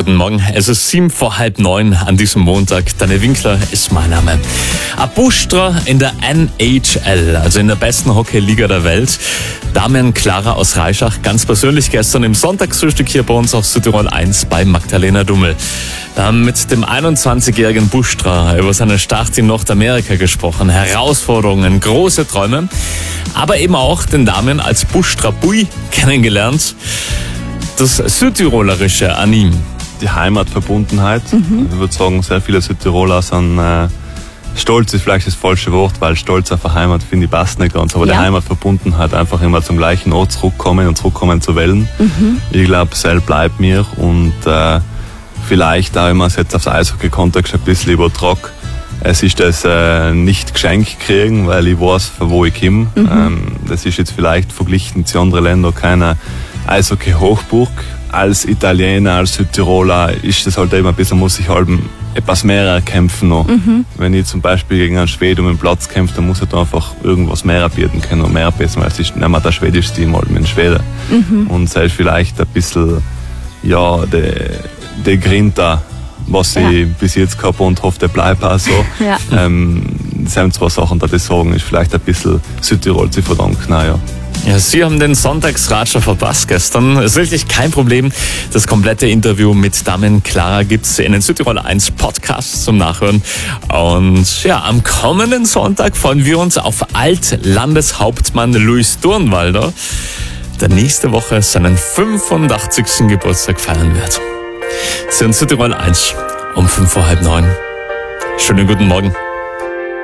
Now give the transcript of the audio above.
guten Morgen. Es ist 7:45 an diesem Montag. Danny Winkler ist mein Name. Ein Booster in der NHL, also in der besten Hockey-Liga der Welt. Damian Klara aus Reischach, ganz persönlich gestern im Sonntagsfrühstück hier bei uns auf Südtirol 1 bei Magdalena Dummel. Wir haben mit dem 21-jährigen Buschtra über seinen Start in Nordamerika gesprochen. Herausforderungen, große Träume. Aber eben auch den Damian als Buschtra Bui kennengelernt. Das Südtirolerische an ihm. Die Heimatverbundenheit. Ich würde sagen, sehr viele Südtiroler sind stolz ist vielleicht das falsche Wort, weil stolz auf eine Heimat, finde ich, passt nicht ganz. Aber die Heimatverbundenheit, einfach immer zum gleichen Ort zurückkommen zu wollen. Ich glaube, das bleibt mir und vielleicht auch, wenn man es jetzt aufs Eishockey-Kontext ein bisschen übertrage, es ist das nicht geschenkt kriegen, weil ich weiß, von wo ich komme. Das ist jetzt vielleicht verglichen zu anderen Ländern keine Eishockey-Hochburg. Als Italiener, als Südtiroler ist das halt eben ein bisschen, muss ich halt etwas mehr erkämpfen noch. Wenn ich zum Beispiel gegen einen Schweden um den Platz kämpfe, dann muss ich da einfach irgendwas mehr bieten können und mehr bieten, weil es ist nicht mehr das schwedische Team halt mit den Schweden. Und es ist vielleicht ein bisschen, ja, der Grinta, was ich bis jetzt gehabt und hoffe, der bleibt auch so. Das sind zwei Sachen, die sagen, ist vielleicht ein bisschen Südtirol zu verdanken. Ja. Ja, Sie haben den Sonntagsratscher verpasst gestern. Ist wirklich kein Problem. Das komplette Interview mit Damian Klara gibt's in den Südtirol 1 Podcast zum Nachhören. Und ja, am kommenden Sonntag freuen wir uns auf Altlandeshauptmann Luis Durnwalder, der nächste Woche seinen 85. Geburtstag feiern wird. Sie sind Südtirol 1 um 8:05. Schönen guten Morgen.